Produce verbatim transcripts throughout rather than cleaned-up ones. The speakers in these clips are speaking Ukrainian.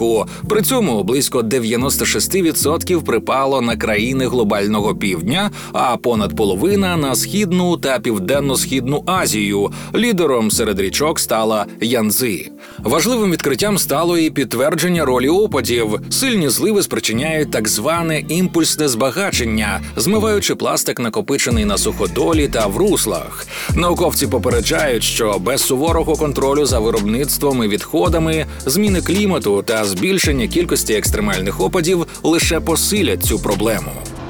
економіку. При цьому близько дев'яносто шість відсотків припало на країни глобального півдня, а понад половина – на Східну та Південно-Східну Азію. Лідером серед річок стала Янцзы. Важливим відкриттям стало і підтвердження ролі опадів. Сильні зливи спричиняють так зване імпульсне збагачення, змиваючи пластик, накопичений на суходолі та в руслах. Науковці попереджають, що без суворого контролю за виробництвом і відходами, зміни клімату та збільшення кількості екстремальних опадів лише посилять цю проблему.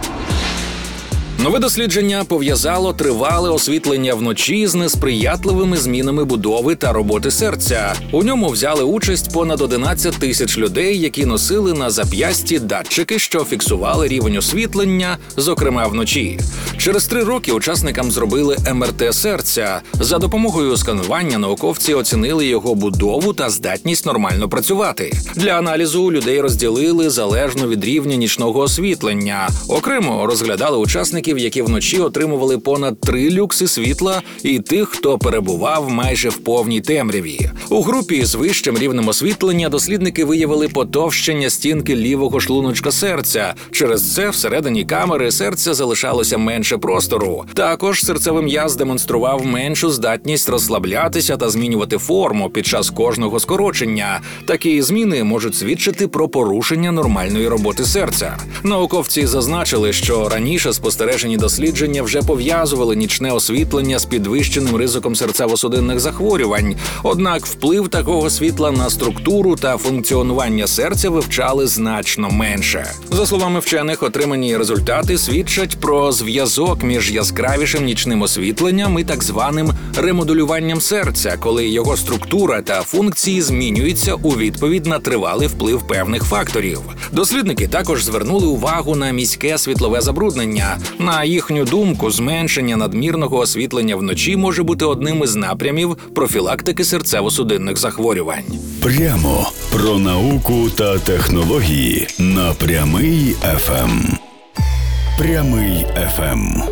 Нове дослідження пов'язало тривале освітлення вночі з несприятливими змінами будови та роботи серця. У ньому взяли участь понад одинадцять тисяч людей, які носили на зап'ясті датчики, що фіксували рівень освітлення, зокрема вночі. Через три роки учасникам зробили ем ер те серця. За допомогою сканування науковці оцінили його будову та здатність нормально працювати. Для аналізу людей розділили залежно від рівня нічного освітлення. Окремо розглядали учасників, які вночі отримували понад три люкси світла, і тих, хто перебував майже в повній темряві. У групі з вищим рівнем освітлення дослідники виявили потовщення стінки лівого шлуночка серця. Через це всередині камери серця залишалося менше простору. Також серцевий м'яз демонстрував меншу здатність розслаблятися та змінювати форму під час кожного скорочення. Такі зміни можуть свідчити про порушення нормальної роботи серця. Науковці зазначили, що раніше спостереження дослідження вже пов'язували нічне освітлення з підвищеним ризиком серцево-судинних захворювань. Однак вплив такого світла на структуру та функціонування серця вивчали значно менше. За словами вчених, отримані результати свідчать про зв'язок між яскравішим нічним освітленням і так званим ремодулюванням серця, коли його структура та функції змінюються у відповідь на тривалий вплив певних факторів. Дослідники також звернули увагу на міське світлове забруднення. На їхню думку, зменшення надмірного освітлення вночі може бути одним із напрямів профілактики серцево-судинних захворювань. Прямо про науку та технології на Прямий еф ем. Прямий еф ем.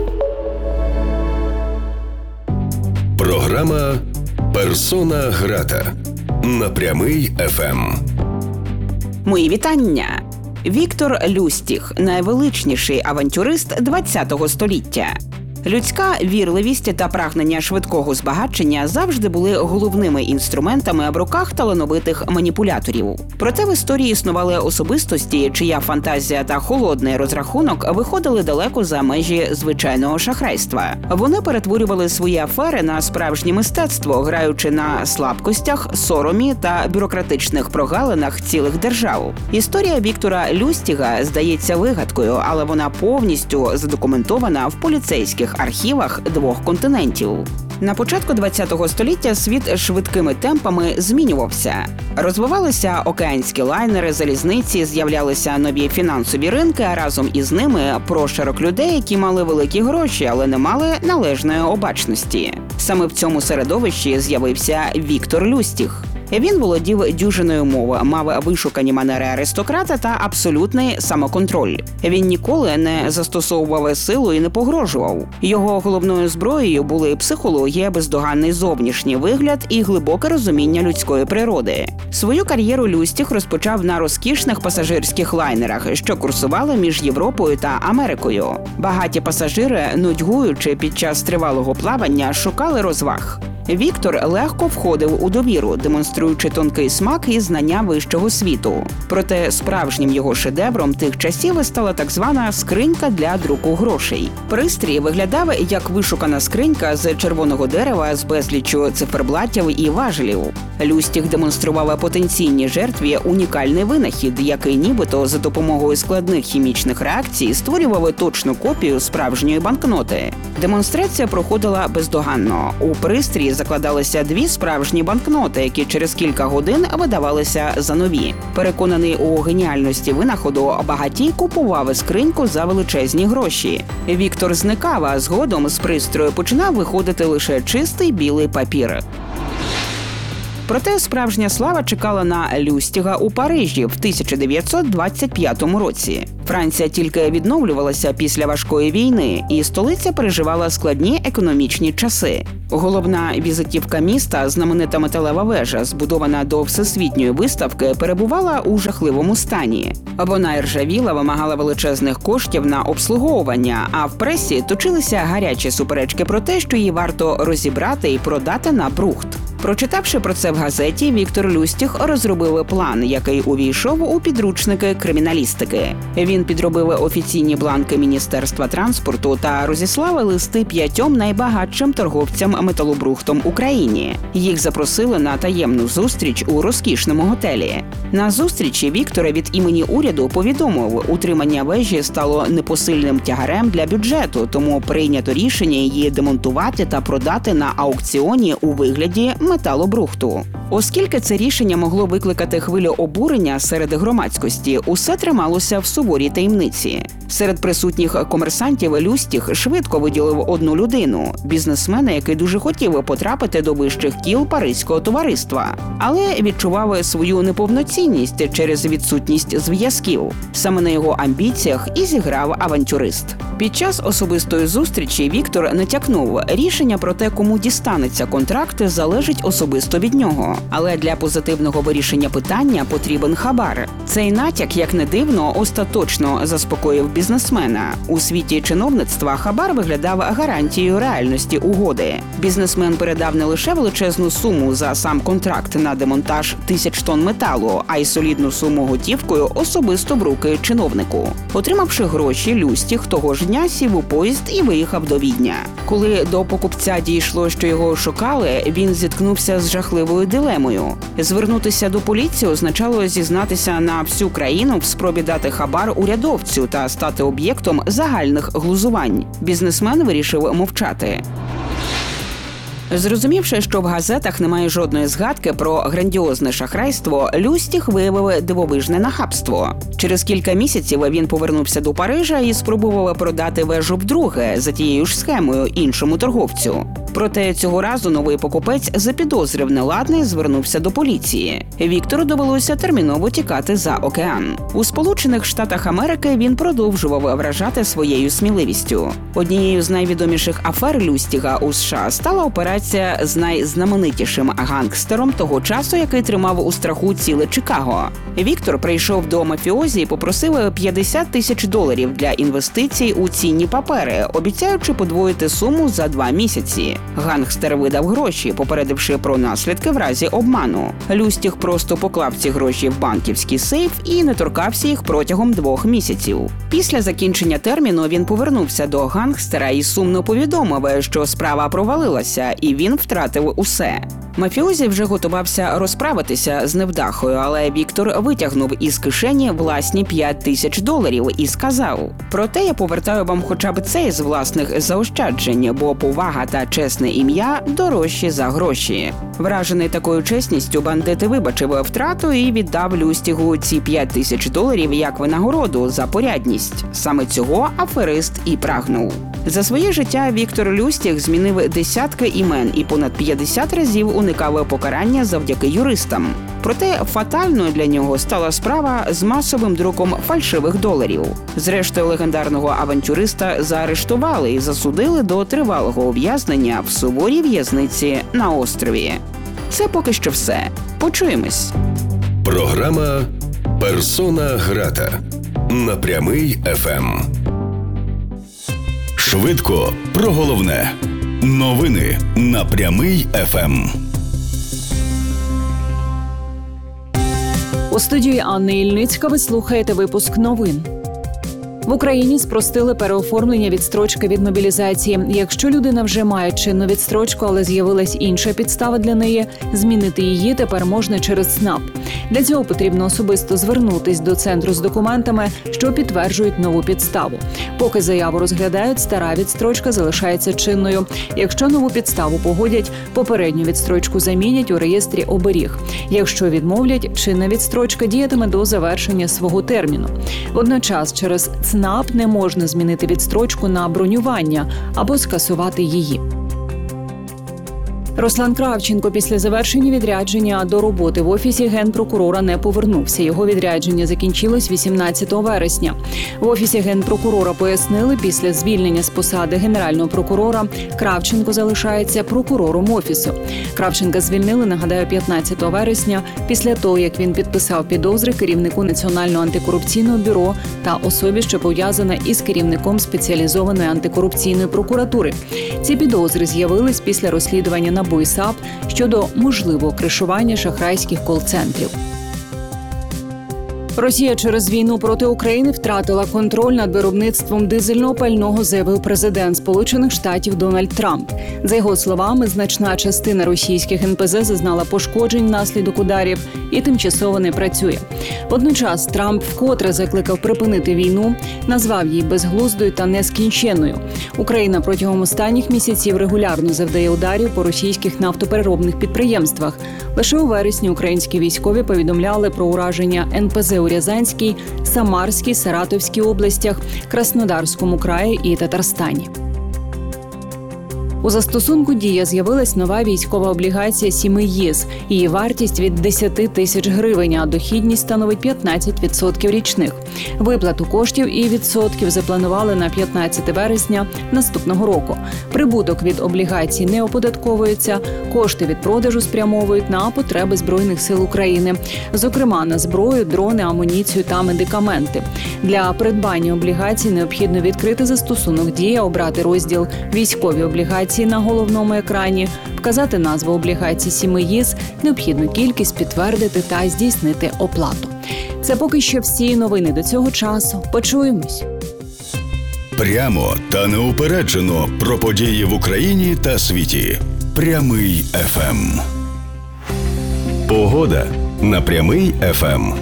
Програма «Персона грата» на Прямий еф ем. Мої вітання! Віктор Люстіг – найвеличніший авантюрист ХХ століття. Людська вірливість та прагнення швидкого збагачення завжди були головними інструментами в руках талановитих маніпуляторів. Проте в історії існували особистості, чия фантазія та холодний розрахунок виходили далеко за межі звичайного шахрайства. Вони перетворювали свої афери на справжнє мистецтво, граючи на слабкостях, соромі та бюрократичних прогалинах цілих держав. Історія Віктора Люстіга здається вигадкою, але вона повністю задокументована в поліцейських архівах двох континентів. На початку ХХ століття світ швидкими темпами змінювався. Розвивалися океанські лайнери, залізниці, з'являлися нові фінансові ринки, а разом із ними прошарок людей, які мали великі гроші, але не мали належної обачності. Саме в цьому середовищі з'явився Віктор Люстіг. Він володів дюжиною мов, мав вишукані манери аристократа та абсолютний самоконтроль. Він ніколи не застосовував силу і не погрожував. Його головною зброєю були психологія, бездоганний зовнішній вигляд і глибоке розуміння людської природи. Свою кар'єру Люстіг розпочав на розкішних пасажирських лайнерах, що курсували між Європою та Америкою. Багаті пасажири, нудьгуючи під час тривалого плавання, шукали розваг. Віктор легко входив у довіру, демонструючи тонкий смак і знання вищого світу. Проте справжнім його шедевром тих часів стала так звана скринька для друку грошей. Пристрій виглядав як вишукана скринька з червоного дерева з безліччю циферблатів і важелів. Люстіг демонстрував потенційній жертві унікальний винахід, який нібито за допомогою складних хімічних реакцій створював точну копію справжньої банкноти. Демонстрація проходила бездоганно. У пристрій закладалися дві справжні банкноти, які через кілька годин видавалися за нові. Переконаний у геніальності винаходу, багатій купував скриньку за величезні гроші. Віктор зникав, а згодом з пристрою починав виходити лише чистий білий папір. Проте справжня слава чекала на Люстіга у Парижі в тисяча дев'ятсот двадцять п'ятому році. Франція тільки відновлювалася після важкої війни, і столиця переживала складні економічні часи. Головна візитівка міста, знаменита металева вежа, збудована до всесвітньої виставки, перебувала у жахливому стані. Вона іржавіла, вимагала величезних коштів на обслуговування, а в пресі точилися гарячі суперечки про те, що її варто розібрати і продати на брухт. Прочитавши про це в газеті, Віктор Люстіг розробив план, який увійшов у підручники криміналістики. Він підробив офіційні бланки Міністерства транспорту та розіслав листи п'ятьом найбагатшим торговцям металобрухтом Україні. Їх запросили на таємну зустріч у розкішному готелі. На зустрічі Віктор від імені уряду повідомив, утримання вежі стало непосильним тягарем для бюджету, тому прийнято рішення її демонтувати та продати на аукціоні у вигляді металобрухту. Оскільки це рішення могло викликати хвилю обурення серед громадськості, усе трималося в суворій таємниці. Серед присутніх комерсантів Люстіг швидко виділив одну людину – бізнесмена, який дуже хотів потрапити до вищих кіл паризького товариства, але відчував свою неповноцінність через відсутність зв'язків. Саме на його амбіціях і зіграв авантюрист. Під час особистої зустрічі Віктор натякнув, рішення про те, кому дістанеться контракт, залежить особисто від нього. Але для позитивного вирішення питання потрібен хабар. Цей натяк, як не дивно, остаточно заспокоїв бізнесмена. У світі чиновництва хабар виглядав гарантією реальності угоди. Бізнесмен передав не лише величезну суму за сам контракт на демонтаж тисяч тонн металу, а й солідну суму готівкою особисто в руки чиновнику. Отримавши гроші, Люстіг того ж дня сів у поїзд і виїхав до Відня. Коли до покупця дійшло, що його шукали, він зіткнувся з жахливою дилемою. Звернутися до поліції означало зізнатися на всю країну в спробі дати хабар урядовцю та стати об'єктом загальних глузувань. Бізнесмен вирішив мовчати. Зрозумівши, що в газетах немає жодної згадки про грандіозне шахрайство, Люстіг виявив дивовижне нахабство. Через кілька місяців він повернувся до Парижа і спробував продати вежу вдруге за тією ж схемою іншому торговцю. Проте цього разу новий покупець запідозрив неладне і звернувся до поліції. Віктору довелося терміново тікати за океан. У Сполучених Штатах Америки він продовжував вражати своєю сміливістю. Однією з найвідоміших афер Люстіга у США стала операція з найзнаменитішим гангстером того часу, який тримав у страху ціле Чикаго. Віктор прийшов до мафіозі і попросив п'ятдесят тисяч доларів для інвестицій у цінні папери, обіцяючи подвоїти суму за два місяці. Гангстер видав гроші, попередивши про наслідки в разі обману. Люстіг просто поклав ці гроші в банківський сейф і не торкався їх протягом двох місяців. Після закінчення терміну він повернувся до гангстера і сумно повідомив, що справа провалилася і він втратив усе. Мафіозі вже готувався розправитися з невдахою, але Віктор витягнув із кишені власні п'ять тисяч доларів і сказав: «Проте я повертаю вам хоча б цей з власних заощаджень, бо повага та чесне ім'я дорожчі за гроші». Вражений такою чесністю, бандит вибачив втрату і віддав Люстігу ці п'ять тисяч доларів як винагороду за порядність. Саме цього аферист і прагнув. За своє життя Віктор Люстіг змінив десятки імен і понад п'ятдесят разів уникав покарання завдяки юристам. Проте фатальною для нього стала справа з масовим друком фальшивих доларів. Зрештою, легендарного авантюриста заарештували і засудили до тривалого ув'язнення в суворій в'язниці на острові. Це поки що все. Почуємось. Програма «Персона Грата» на Прямий еф ем. Швидко про головне. Новини на Прямий еф ем. У студії Анни Ільницька ви слухаєте випуск новин. В Україні спростили переоформлення відстрочки від мобілізації. Якщо людина вже має чинну відстрочку, але з'явилась інша підстава для неї, змінити її тепер можна через ЦНАП. Для цього потрібно особисто звернутись до центру з документами, що підтверджують нову підставу. Поки заяву розглядають, стара відстрочка залишається чинною. Якщо нову підставу погодять, попередню відстрочку замінять у реєстрі оберіг. Якщо відмовлять, чинна відстрочка діятиме до завершення свого терміну. Водночас через ЦНАП не можна змінити відстрочку на бронювання або скасувати її. Руслан Кравченко після завершення відрядження до роботи в Офісі Генпрокурора не повернувся. Його відрядження закінчилось вісімнадцятого вересня. В Офісі Генпрокурора пояснили, після звільнення з посади Генерального прокурора Кравченко залишається прокурором Офісу. Кравченка звільнили, нагадаю, п'ятнадцятого вересня, після того, як він підписав підозри керівнику Національного антикорупційного бюро та особі, що пов'язана із керівником спеціалізованої антикорупційної прокуратури. Ці підозри з'явились після розслідування НАБУ і САП щодо можливого кришування шахрайських кол-центрів. Росія через війну проти України втратила контроль над виробництвом дизельного пального, заявив президент Сполучених Штатів Дональд Трамп. За його словами, значна частина російських ен пе зе зазнала пошкоджень внаслідок ударів і тимчасово не працює. Водночас Трамп вкотре закликав припинити війну, назвав її безглуздою та нескінченною. Україна протягом останніх місяців регулярно завдає ударів по російських нафтопереробних підприємствах. Лише у вересні українські військові повідомляли про ураження ен пе зе у Рязанській, Самарській, Саратовській областях, Краснодарському краї і Татарстані. У застосунку «Дія» з'явилась нова військова облігація сіми ЄС. Її вартість від десять тисяч гривень, а дохідність становить п'ятнадцять відсотків річних. Виплату коштів і відсотків запланували на п'ятнадцяте вересня наступного року. Прибуток від облігацій не оподатковується, кошти від продажу спрямовують на потреби Збройних сил України, зокрема на зброю, дрони, амуніцію та медикаменти. Для придбання облігацій необхідно відкрити застосунок «Дія», обрати розділ «Військові облігації» на головному екрані, вказати назву облігацій сіми ЄС, необхідну кількість, підтвердити та здійснити оплату. Це поки що всі новини до цього часу. Почуємось. Прямо та неупереджено про події в Україні та світі. Прямий еф ем. Погода на Прямий еф ем.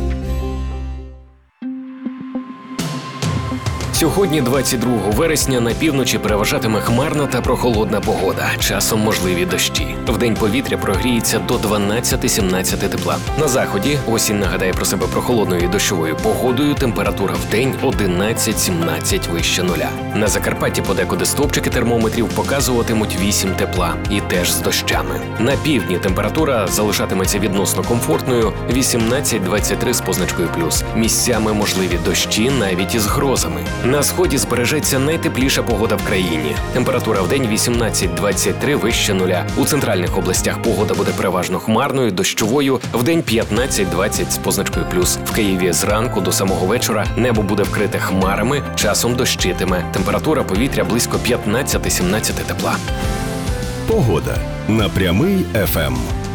Сьогодні, двадцять другого вересня, на півночі переважатиме хмарна та прохолодна погода. Часом можливі дощі. Вдень повітря прогріється до дванадцять-сімнадцять тепла. На заході осінь нагадає про себе прохолодною і дощовою погодою. Температура вдень одинадцять-сімнадцять вище нуля. На Закарпатті подекуди стовпчики термометрів показуватимуть вісім тепла. І теж з дощами. На півдні температура залишатиметься відносно комфортною – вісімнадцять-двадцять три з позначкою плюс. Місцями можливі дощі навіть із грозами. На сході збережеться найтепліша погода в країні. Температура вдень вісімнадцять-двадцять три вище нуля. У центральних областях погода буде переважно хмарною, дощовою, вдень п'ятнадцять-двадцять з позначкою плюс. В Києві зранку до самого вечора небо буде вкрите хмарами, часом дощитиме. Температура повітря близько п'ятнадцять-сімнадцять тепла. Погода на Прямий еф ем.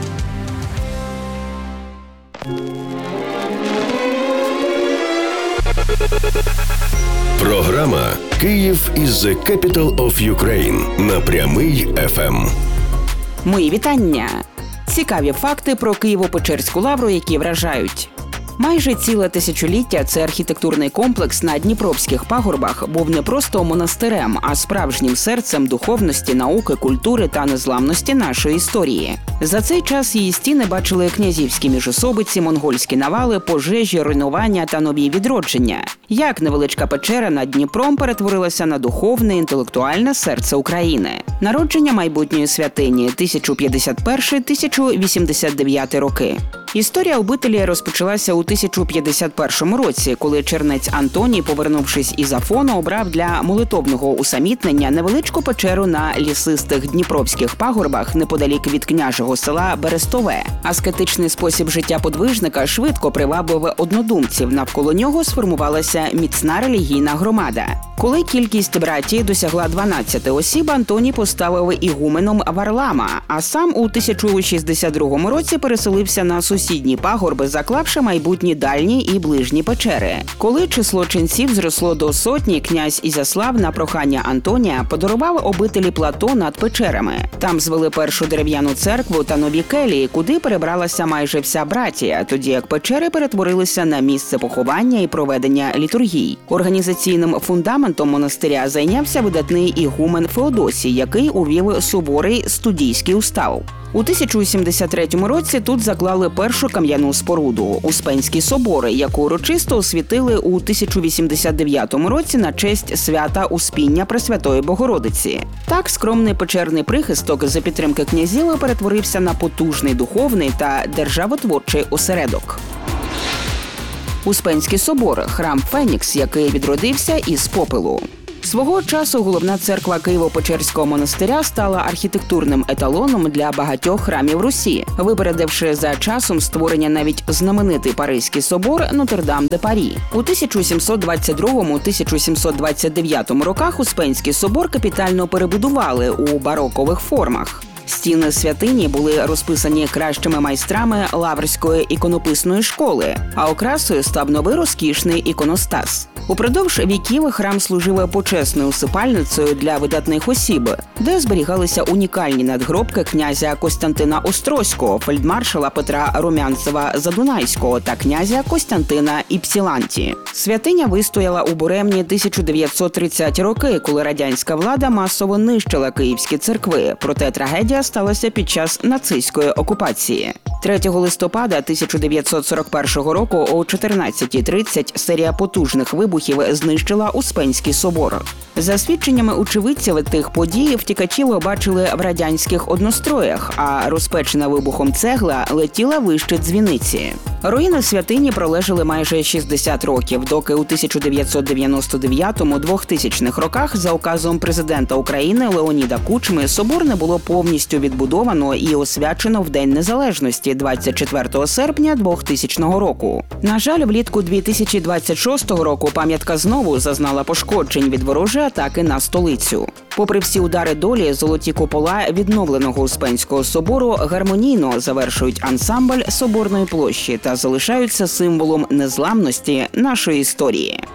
Програма «Київ is the capital of Ukraine» на Прямий еф ем. Мої вітання! Цікаві факти про Києво-Печерську лавру, які вражають. Майже ціле тисячоліття цей архітектурний комплекс на Дніпровських пагорбах був не просто монастирем, а справжнім серцем духовності, науки, культури та незламності нашої історії. За цей час її стіни бачили князівські міжособиці, монгольські навали, пожежі, руйнування та нові відродження. Як невеличка печера над Дніпром перетворилася на духовне, інтелектуальне серце України. Народження майбутньої святині – тисяча п'ятдесят перший - тисяча вісімдесят дев'ятий роки. Історія обителі розпочалася у тисяча п'ятдесят першому році, коли чернець Антоній, повернувшись із Афону, обрав для молитовного усамітнення невеличку печеру на лісистих дніпровських пагорбах неподалік від княжого села Берестове. Аскетичний спосіб життя подвижника швидко привабив однодумців. Навколо нього сформувалася міцна релігійна громада. Коли кількість братії досягла дванадцяти осіб, Антоній поставив ігуменом Варлама, а сам у тисяча шістдесят другому році переселився на сусідні пагорби, заклавши майбутні дальні і ближні печери. Коли число ченців зросло до сотні, князь Ізяслав на прохання Антонія подарував обителі плато над печерами. Там звели першу дерев'яну церкву церкву та нові келії, куди перебралася майже вся братія, тоді як печери перетворилися на місце поховання і проведення літургій. Організаційним фундаментом монастиря зайнявся видатний ігумен Феодосій, який увів суворий студійський устав. У тисяча сімдесят третьому році тут заклали першу кам'яну споруду – Успенський собор, яку урочисто освятили у тисяча вісімдесят дев'ятому році на честь свята Успіння Пресвятої Богородиці. Так, скромний печерний прихисток за підтримки князів перетворився на потужний духовний та державотворчий осередок. Успенський собор – храм Фенікс, який відродився із попелу. Свого часу головна церква Києво-Печерського монастиря стала архітектурним еталоном для багатьох храмів Русі, випередивши за часом створення навіть знаменитий Паризький собор Нотр-Дам-де-Парі. У тисяча сімсот двадцять другому - тисяча сімсот двадцять дев'ятому роках Успенський собор капітально перебудували у барокових формах. Стіни святині були розписані кращими майстрами Лаврської іконописної школи, а окрасою став новий розкішний іконостас. Упродовж віків храм служив почесною усипальницею для видатних осіб, де зберігалися унікальні надгробки князя Костянтина Острозького, фельдмаршала Петра Румянцева-Задунайського та князя Костянтина Іпсіланті. Святиня вистояла у буремні тисяча дев'ятсот тридцяті роки, коли радянська влада масово нищила київські церкви, проте трагедія сталася під час нацистської окупації. третього листопада тисяча дев'ятсот сорок першого року о чотирнадцятій тридцять серія потужних вибухів знищила Успенський собор. За свідченнями очевидців тих подій, втікачів бачили в радянських одностроях, а розпечена вибухом цегла летіла вище дзвіниці. Руїни святині пролежали майже шістдесят років, доки у тисяча дев'ятсот дев'яносто дев'ятому - двохтисячних роках за указом президента України Леоніда Кучми собор не було повністю відбудовано і освячено в День Незалежності двадцять четвертого серпня двохтисячного року. На жаль, влітку дві тисячі двадцять шостого року пам'ятка знову зазнала пошкоджень від ворожої атаки на столицю. Попри всі удари долі, золоті купола відновленого Успенського собору гармонійно завершують ансамбль Соборної площі та залишаються символом незламності нашої історії.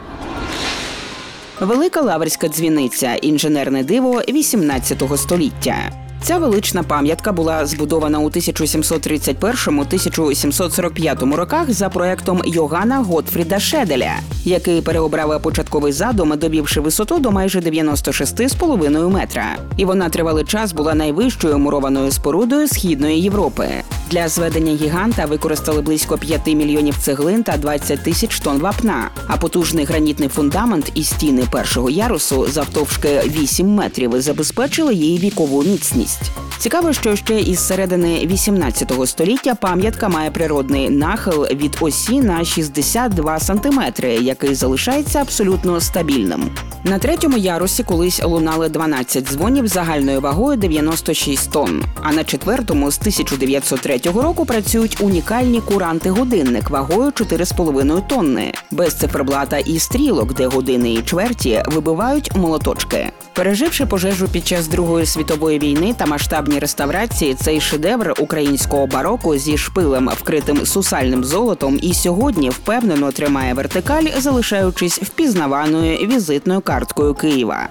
Велика Лаврська дзвіниця – інженерне диво вісімнадцятого століття. Ця велична пам'ятка була збудована у тисяча сімсот тридцять першому - тисяча сімсот сорок п'ятому роках за проектом Йоганна Готфріда Шеделя, який переобрав початковий задум, довівши висоту до майже дев'яносто шість цілих п'ять десятих метра. І вона тривалий час була найвищою мурованою спорудою Східної Європи. Для зведення гіганта використали близько п'яти мільйонів цеглин та двадцять тисяч тонн вапна, а потужний гранітний фундамент і стіни першого ярусу завтовшки вісім метрів забезпечили їй вікову міцність. Цікаво, що ще із середини вісімнадцятого століття пам'ятка має природний нахил від осі на шістдесят два сантиметри, який залишається абсолютно стабільним. На третьому ярусі колись лунали дванадцять дзвонів загальною вагою дев'яносто шість тонн, а на четвертому з тисяча дев'ятсот третього року працюють унікальні куранти-годинник вагою чотири з половиною тонни, без циферблата і стрілок, де години і чверті вибивають молоточки. Переживши пожежу під час Другої світової війни та масштабні реставрації, цей шедевр українського бароко зі шпилем, вкритим сусальним золотом, і сьогодні впевнено тримає вертикаль, залишаючись впізнаваною візитною карткою Києва.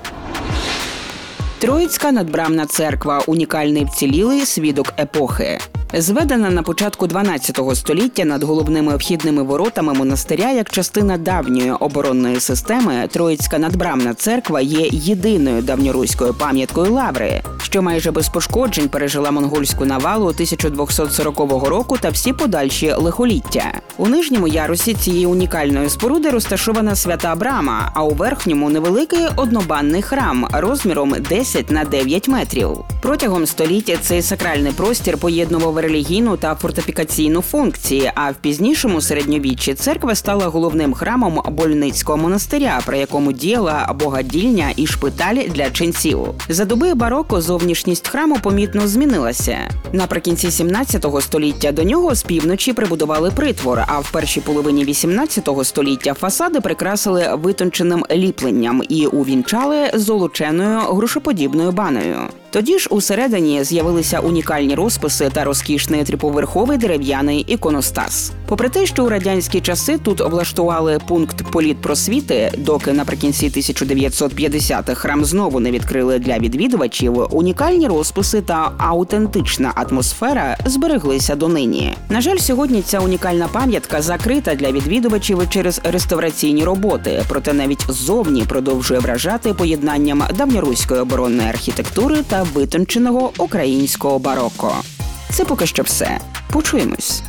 Троїцька надбрамна церква – унікальний вцілілий свідок епохи. Зведена на початку дванадцятого століття над головними вхідними воротами монастиря як частина давньої оборонної системи, Троїцька надбрамна церква є єдиною давньоруською пам'яткою Лаври, що майже без пошкоджень пережила монгольську навалу тисяча двохсот сорокового року та всі подальші лихоліття. У нижньому ярусі цієї унікальної споруди розташована свята Брама, а у верхньому – невеликий однобанний храм розміром десять на дев'ять метрів. Протягом століття цей сакральний простір поєднував релігійну та фортифікаційну функції, а в пізнішому середньовіччі церква стала головним храмом Больницького монастиря, при якому діяла богадільня і шпиталь для ченців. За доби бароко зовнішність храму помітно змінилася. Наприкінці сімнадцятого століття до нього з півночі прибудували притвор, а в першій половині вісімнадцятого століття фасади прикрасили витонченим ліпленням і увінчали золоченою грушоподібною баною. Тоді ж усередині з'явилися унікальні розписи та розкішний триповерховий дерев'яний іконостас. Попри те, що у радянські часи тут облаштували пункт політпросвіти, доки наприкінці тисяча дев'ятсот п'ятдесятих храм знову не відкрили для відвідувачів, унікальні розписи та аутентична атмосфера збереглися донині. На жаль, сьогодні ця унікальна пам'ятка закрита для відвідувачів через реставраційні роботи, проте навіть ззовні продовжує вражати поєднанням давньоруської оборонної архітектури та витонченого українського бароко. Це поки що все. Почуємось.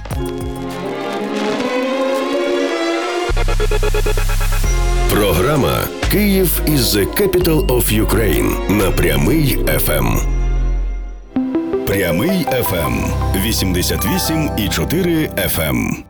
Програма «Київ is the capital of Ukraine» на Прямий еф ем. Прямий еф ем. вісімдесят вісім і чотири еф ем.